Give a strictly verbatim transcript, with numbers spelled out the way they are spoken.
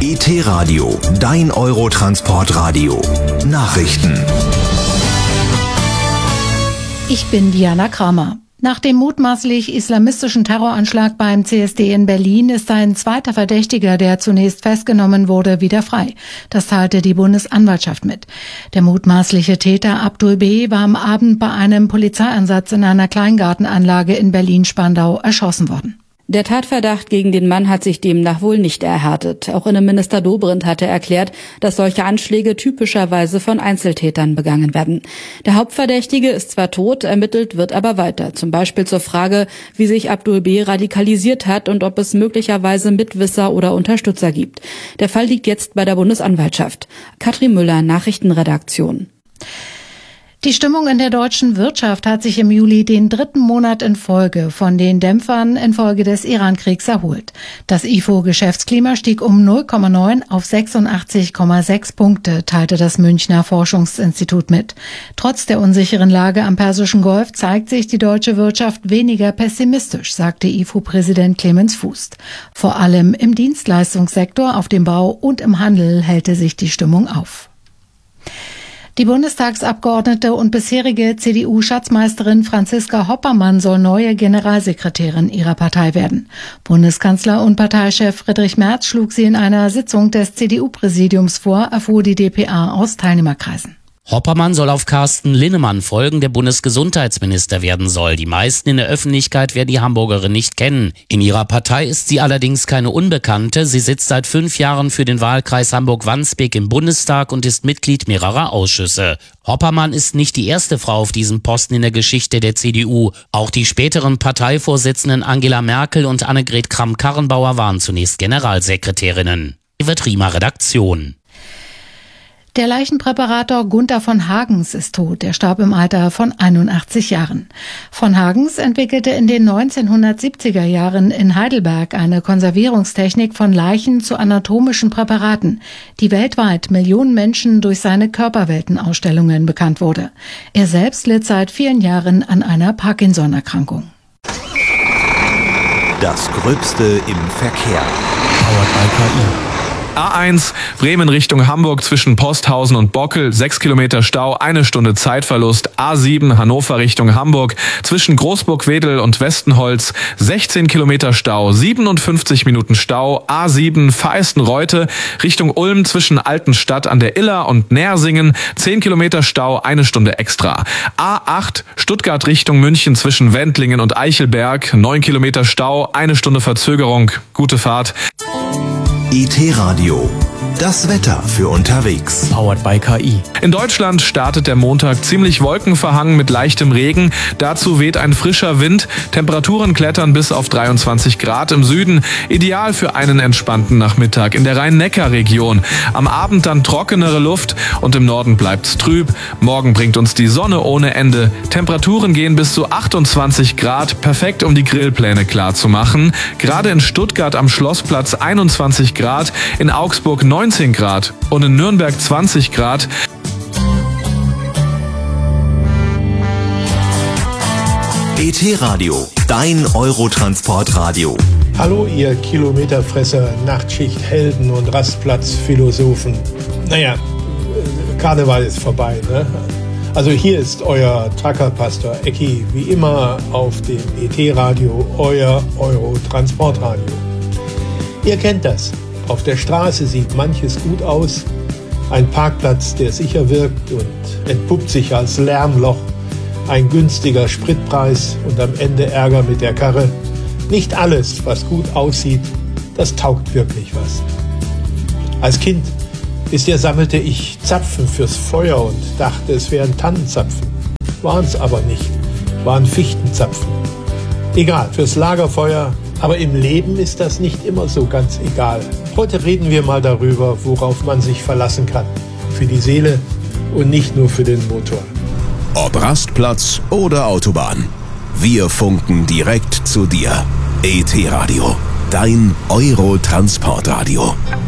E T-Radio, dein Eurotransportradio. Nachrichten. Ich bin Diana Kramer. Nach dem mutmaßlich islamistischen Terroranschlag beim C S D in Berlin ist ein zweiter Verdächtiger, der zunächst festgenommen wurde, wieder frei. Das teilte die Bundesanwaltschaft mit. Der mutmaßliche Täter Abdul B. war am Abend bei einem Polizeieinsatz in einer Kleingartenanlage in Berlin-Spandau erschossen worden. Der Tatverdacht gegen den Mann hat sich demnach wohl nicht erhärtet. Auch Innenminister Dobrindt hatte erklärt, dass solche Anschläge typischerweise von Einzeltätern begangen werden. Der Hauptverdächtige ist zwar tot, ermittelt wird aber weiter. Zum Beispiel zur Frage, wie sich Abdul B. radikalisiert hat und ob es möglicherweise Mitwisser oder Unterstützer gibt. Der Fall liegt jetzt bei der Bundesanwaltschaft. Katrin Müller, Nachrichtenredaktion. Die Stimmung in der deutschen Wirtschaft hat sich im Juli den dritten Monat in Folge von den Dämpfern infolge des Iran-Kriegs erholt. Das I F O-Geschäftsklima stieg um null Komma neun auf sechsundachtzig Komma sechs Punkte, teilte das Münchner Forschungsinstitut mit. Trotz der unsicheren Lage am Persischen Golf zeigt sich die deutsche Wirtschaft weniger pessimistisch, sagte I F O-Präsident Clemens Fuß. Vor allem im Dienstleistungssektor, auf dem Bau und im Handel hellte sich die Stimmung auf. Die Bundestagsabgeordnete und bisherige C D U-Schatzmeisterin Franziska Hoppermann soll neue Generalsekretärin ihrer Partei werden. Bundeskanzler und Parteichef Friedrich Merz schlug sie in einer Sitzung des C D U-Präsidiums vor, erfuhr die d p a aus Teilnehmerkreisen. Hoppermann soll auf Carsten Linnemann folgen, der Bundesgesundheitsminister werden soll. Die meisten in der Öffentlichkeit werden die Hamburgerin nicht kennen. In ihrer Partei ist sie allerdings keine Unbekannte. Sie sitzt seit fünf Jahren für den Wahlkreis Hamburg-Wandsbek im Bundestag und ist Mitglied mehrerer Ausschüsse. Hoppermann ist nicht die erste Frau auf diesem Posten in der Geschichte der C D U. Auch die späteren Parteivorsitzenden Angela Merkel und Annegret Kramp-Karrenbauer waren zunächst Generalsekretärinnen. Vertriemer Redaktion. Der Leichenpräparator Gunther von Hagens ist tot. Er starb im Alter von einundachtzig Jahren. Von Hagens entwickelte in den neunzehnhundertsiebziger Jahren in Heidelberg eine Konservierungstechnik von Leichen zu anatomischen Präparaten, die weltweit Millionen Menschen durch seine Körperweltenausstellungen bekannt wurde. Er selbst litt seit vielen Jahren an einer Parkinson-Erkrankung. Das Gröbste im Verkehr. Powered by K I. A eins, Bremen Richtung Hamburg zwischen Posthausen und Bockel, sechs Kilometer Stau, eine Stunde Zeitverlust. A sieben, Hannover Richtung Hamburg zwischen Großburg-Wedel und Westenholz, sechzehn Kilometer Stau, siebenundfünfzig Minuten Stau. A sieben, Feisten-Reute Richtung Ulm zwischen Altenstadt an der Iller und Nersingen, zehn Kilometer Stau, eine Stunde extra. A acht, Stuttgart Richtung München zwischen Wendlingen und Eichelberg, neun Kilometer Stau, eine Stunde Verzögerung. Gute Fahrt. E T-Radio, das Wetter für unterwegs. Powered by K I. In Deutschland startet der Montag ziemlich wolkenverhangen mit leichtem Regen. Dazu weht ein frischer Wind. Temperaturen klettern bis auf dreiundzwanzig Grad im Süden. Ideal für einen entspannten Nachmittag in der Rhein-Neckar-Region. Am Abend dann trockenere Luft und im Norden bleibt's trüb. Morgen bringt uns die Sonne ohne Ende. Temperaturen gehen bis zu achtundzwanzig Grad. Perfekt, um die Grillpläne klar zu machen. Gerade in Stuttgart am Schlossplatz einundzwanzig Grad, in Augsburg neunzehn Grad und in Nürnberg zwanzig Grad. E T-Radio, dein Eurotransportradio. Hallo ihr Kilometerfresser, Nachtschichthelden und Rastplatzphilosophen. Naja, Karneval ist vorbei, ne? Also hier ist euer Truckerpastor Ecki, wie immer auf dem E T-Radio, euer Eurotransportradio. Ihr kennt das. Auf der Straße sieht manches gut aus. Ein Parkplatz, der sicher wirkt und entpuppt sich als Lärmloch. Ein günstiger Spritpreis und am Ende Ärger mit der Karre. Nicht alles, was gut aussieht, das taugt wirklich was. Als Kind, wisst ihr, sammelte ich Zapfen fürs Feuer und dachte, es wären Tannenzapfen. Waren's aber nicht, waren Fichtenzapfen. Egal, fürs Lagerfeuer. Aber im Leben ist das nicht immer so ganz egal. Heute reden wir mal darüber, worauf man sich verlassen kann. Für die Seele und nicht nur für den Motor. Ob Rastplatz oder Autobahn. Wir funken direkt zu dir. E T-Radio, dein Eurotransportradio.